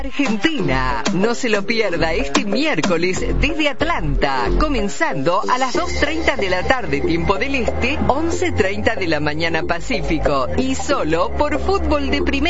Argentina, no se lo pierda este miércoles desde Atlanta, comenzando a las 2:30 de la tarde tiempo del Este, 11:30 de la mañana Pacífico, y solo por Fútbol de Primera.